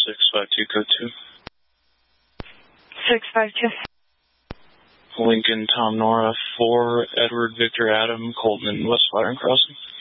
652 code 2. 652. Lincoln Tom Nora 4 Edward Victor Adam Colton West Byron Crossing.